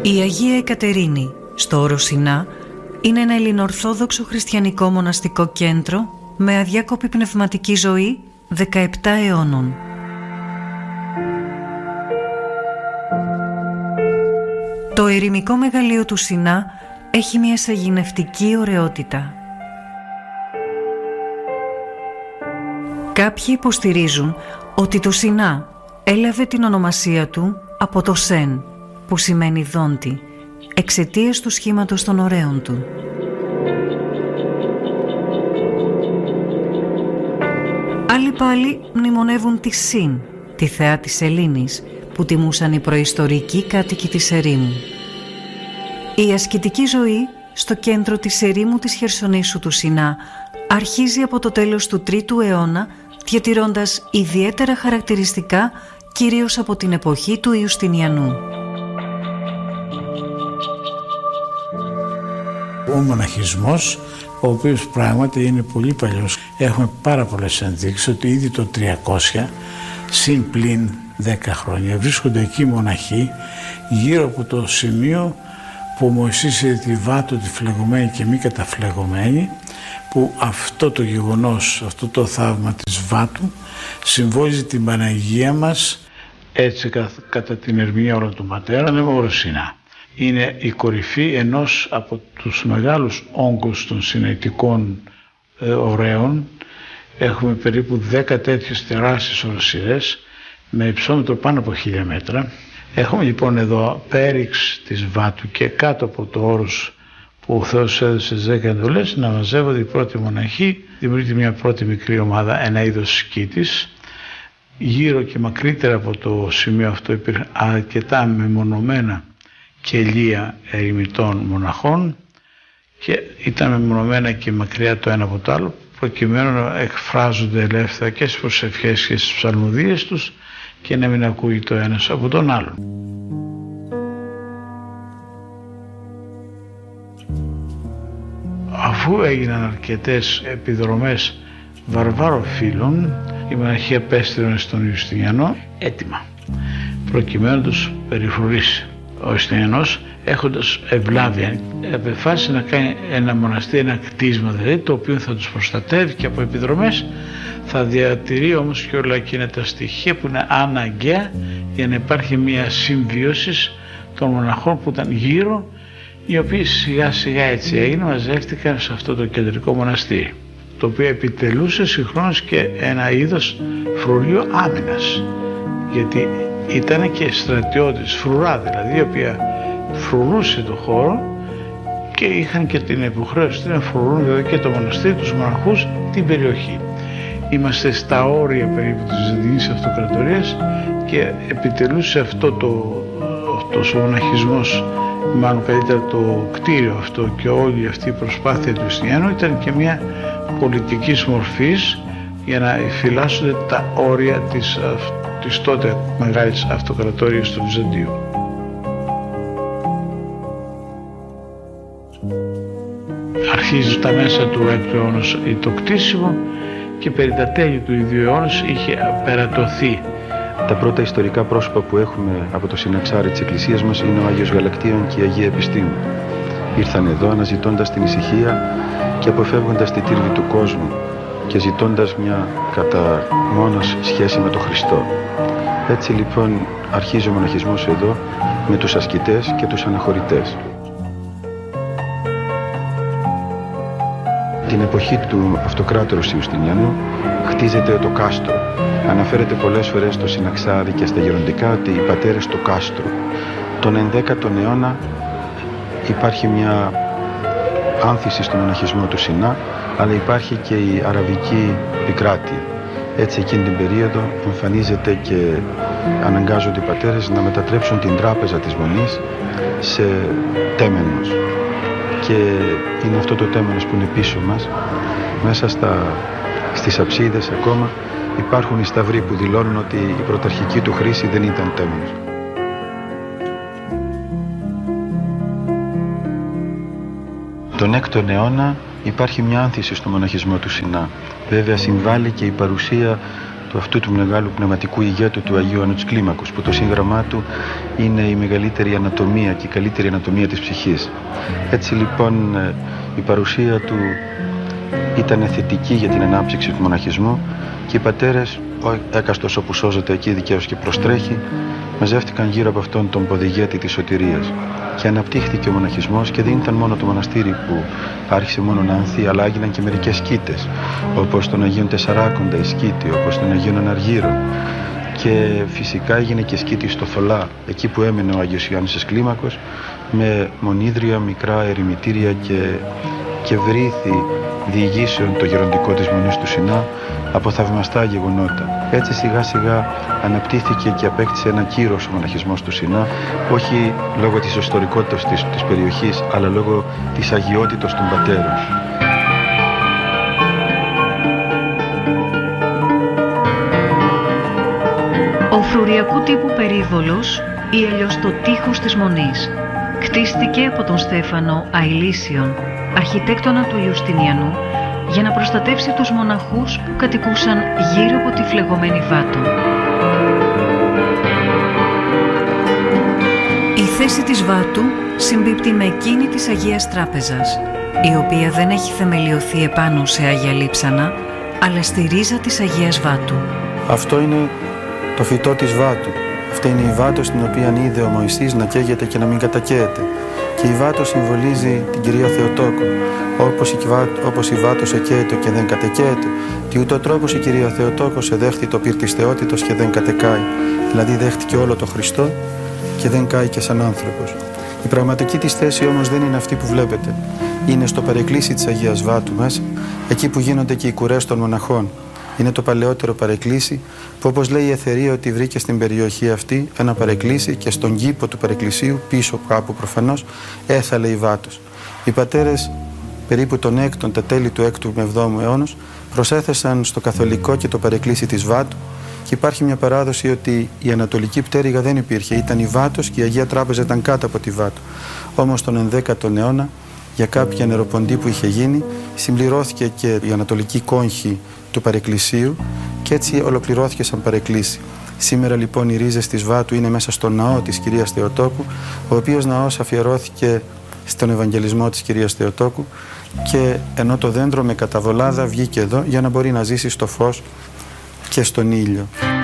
Η Αγία Εκατερίνη στο Όρο Σινά είναι ένα ελληνοορθόδοξο χριστιανικό μοναστικό κέντρο με αδιάκοπη πνευματική ζωή 17 αιώνων. Το ερημικό μεγαλείο του Σινά έχει μια σαγηνευτική ωραιότητα. Κάποιοι υποστηρίζουν ότι το Σινά έλαβε την ονομασία του από το Σεν, που σημαίνει δόντη, εξαιτίας του σχήματος των ωραίων του. Άλλοι πάλι μνημονεύουν τη Συν, τη θεά της Σελήνης, που τιμούσαν οι προϊστορικοί κάτοικοι της ερήμου. Η ασκητική ζωή στο κέντρο της ερήμου της Χερσονήσου του Σινά αρχίζει από το τέλος του 3ου αιώνα, διατηρώντας ιδιαίτερα χαρακτηριστικά κυρίως από την εποχή του Ιουστινιανού. Ο μοναχισμός, ο οποίος πράγματι είναι πολύ παλιός, έχουμε πάρα πολλές ενδείξεις ότι ήδη το 300 συν πλην 10 χρόνια βρίσκονται εκεί μοναχοί γύρω από το σημείο που ο Μωυσής είδε τη Βάτο, τη φλεγωμένη και μη καταφλεγωμένη, που αυτό το γεγονός, αυτό το θαύμα της Βάτου συμβόλιζε την Παναγία μας, έτσι κατά την ερμηνεία όλων του Πατέρα, είναι Όρο Σινά. Είναι η κορυφή ενός από τους μεγάλους όγκους των συναιτικών ωραίων. Έχουμε περίπου 10 τέτοιες τεράστιες οροσειρές με υψόμετρο πάνω από 1000 μέτρα. Έχουμε λοιπόν εδώ πέριξ της Βάτου και κάτω από το όρος που ο Θεός έδωσε στις 10 εντολές να μαζεύονται οι πρώτοι μοναχοί. Δημιουργείται μια πρώτη μικρή ομάδα, ένα είδος σκήτης. Γύρω και μακρύτερα από το σημείο αυτό υπήρχαν αρκετά μεμονωμένα κελία ερημιτών μοναχών και ήταν μεμονωμένα και μακριά το ένα από το άλλο, προκειμένου να εκφράζονται ελεύθερα και στις προσευχές και στις ψαλμοδίες τους και να μην ακούει το ένας από τον άλλον. Αφού έγιναν αρκετές επιδρομές βαρβάροφίλων, οι μοναχοί απέστειλαν στον Ιουστινιανό έτοιμα, προκειμένου να τους περιφρουρήσει. Ο Ιουστινιανός, έχοντας ευλάβεια, αποφάσισε να κάνει ένα μοναστήρι, ένα κτίσμα δηλαδή, το οποίο θα τους προστατεύει και από επιδρομές, θα διατηρεί όμως και όλα εκείνα τα στοιχεία που είναι αναγκαία για να υπάρχει μια συμβίωση των μοναχών που ήταν γύρω, οι οποίοι σιγά σιγά έτσι έγινε, μαζεύτηκαν σε αυτό το κεντρικό μοναστήρι, το οποίο επιτελούσε συγχρόνως και ένα είδος φρουρίου άμυνας, γιατί ήταν και στρατιώτες, φρουρά δηλαδή, η οποία φρουρούσε το χώρο και είχαν και την υποχρέωση να φρουρούν δηλαδή και το μοναστήρι, τους μοναχούς, την περιοχή. Είμαστε στα όρια περίπου της Βυζαντινής Αυτοκρατορίας και επιτελούσε αυτό ο μοναχισμός, μάλλον καλύτερα το κτίριο αυτό και όλη αυτή η προσπάθεια του Ιουστινιανού ήταν και μια πολιτικής μορφής για να φυλάσσονται τα όρια της τότε μεγάλης αυτοκρατορίας του Βυζαντίου. Αρχίζει στα μέσα του 6ου αιώνα το κτίσιμο και περί τα τέλη του ίδιου αιώνα είχε περατωθεί. Τα πρώτα ιστορικά πρόσωπα που έχουμε από το συναξάρι της Εκκλησίας μας είναι ο Άγιος Γαλακτίων και η Αγία Επιστήμη. Ήρθαν εδώ αναζητώντας την ησυχία και αποφεύγοντας τη τύρβη του κόσμου και ζητώντας μια κατά μόνος σχέση με τον Χριστό. Έτσι λοιπόν αρχίζει ο μοναχισμός εδώ με τους ασκητές και τους αναχωρητές. Την εποχή του αυτοκράτορος Ιουστινιανού χτίζεται το κάστρο. Αναφέρεται πολλές φορές στο συναξάρι και στα γεροντικά ότι οι πατέρες του κάστρου. Τον 11ο αιώνα υπάρχει μια άνθηση στο μοναχισμό του Σινά, αλλά υπάρχει και η αραβική επικράτεια. Έτσι εκείνη την περίοδο εμφανίζεται και αναγκάζονται οι πατέρες να μετατρέψουν την τράπεζα της Μονής σε τέμενος. Και είναι αυτό το τέμενος που είναι πίσω μας. Μέσα στις αψίδες ακόμα υπάρχουν οι σταυροί που δηλώνουν ότι η πρωταρχική του χρήση δεν ήταν τέμενος. Τον 6ο αιώνα υπάρχει μια άνθηση στο μοναχισμό του Σινά. Βέβαια συμβάλλει και η παρουσία του αυτού του μεγάλου πνευματικού ηγέτου του Αγίου Άννου της Κλίμακος, που το σύγγραμμά του είναι η μεγαλύτερη ανατομία και η καλύτερη ανατομία της ψυχής. Έτσι λοιπόν η παρουσία του ήταν θετική για την ανάψυξη του μοναχισμού και οι πατέρες, έκαστος όπου σώζεται εκεί δικαίως και προστρέχει, μαζεύτηκαν γύρω από αυτόν τον ποδηγέτη της σωτηρίας και αναπτύχθηκε ο μοναχισμός και δεν ήταν μόνο το μοναστήρι που άρχισε μόνο να ανθεί, αλλά έγιναν και μερικές σκήτες, όπως τον Αγίον Τεσσαράκοντα η σκήτη, όπως τον Αγίον Αναργύρων, και φυσικά έγινε και σκήτη στο Θολά, εκεί που έμενε ο Άγιος Ιωάννης της Κλίμακος, με μονίδρια, μικρά ερημητήρια και βρήθη διηγήσεων το γεροντικό της Μονής του Σινά από θαυμαστά γεγονότα. Έτσι σιγά σιγά αναπτύχθηκε και απέκτησε ένα κύρος ο μοναχισμός του Σινά, όχι λόγω της ιστορικότητας της περιοχής, αλλά λόγω της αγιότητας των πατέρων. Ο φρουριακού τύπου περίβολος ή αλλιώς το τείχος της Μονής κτίστηκε από τον Στέφανο Αηλίσιον, αρχιτέκτονα του Ιουστινιανού, για να προστατεύσει τους μοναχούς που κατοικούσαν γύρω από τη φλεγωμένη Βάτο. Η θέση της Βάτου συμπίπτει με εκείνη της Αγίας Τράπεζας, η οποία δεν έχει θεμελιωθεί επάνω σε Άγια Λείψανα, αλλά στη ρίζα της Αγίας Βάτου. Αυτό είναι το φυτό της Βάτου. Αυτή είναι η Βάτο στην οποία είδε ο Μωυσής να καίγεται και να μην κατακαίεται. Και η Βάτο συμβολίζει την Κυρία Θεοτόκο. Όπως η Βάτος εκαίεται και δεν κατεκαίεται, τι ούτω τρόπος η Κυρία Θεοτόκος εδέχθη το πυρ της θεότητος και δεν κατεκάει. Δηλαδή δέχτηκε όλο το Χριστό και δεν κάει και σαν άνθρωπος. Η πραγματική της θέση όμως δεν είναι αυτή που βλέπετε. Είναι στο παρεκκλήσι της Αγίας Βάτου μέσα, εκεί που γίνονται και οι κουρές των μοναχών. Είναι το παλαιότερο παρεκκλήσι που, όπως λέει η Εθερία, ότι βρήκε στην περιοχή αυτή ένα παρεκκλήσι και στον κήπο του παρεκκλησίου, πίσω κάπου προφανώς, έθαλε η Βάτος. Οι πατέρες περίπου τα τέλη του 6ου με 7ου αιώνος προσέθεσαν στο καθολικό και το παρεκκλήσι της Βάτου και υπάρχει μια παράδοση ότι η ανατολική πτέρυγα δεν υπήρχε, ήταν η Βάτος και η Αγία Τράπεζα ήταν κάτω από τη Βάτο. Όμως τον 11ο αιώνα, για κάποια νεροποντή που είχε γίνει, συμπληρώθηκε και η ανατολική κόγχη του παρεκκλησίου και έτσι ολοκληρώθηκε σαν παρεκκλήσι. Σήμερα λοιπόν οι ρίζες της Βάτου είναι μέσα στο ναό της Κυρίας Θεοτόκου, ο οποίος ναός αφιερώθηκε στον Ευαγγελισμό της Κυρίας Θεοτόκου, και ενώ το δέντρο με καταβολάδα βγήκε εδώ για να μπορεί να ζήσει στο φως και στον ήλιο.